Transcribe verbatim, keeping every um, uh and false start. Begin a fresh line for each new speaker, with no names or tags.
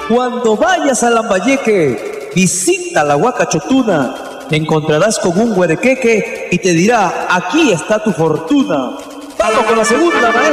Cuando vayas a Lambayeque, visita la Huaca Chotuna, te encontrarás con un huerequeque y te dirá, aquí está tu fortuna. Vamos con la segunda, maestro.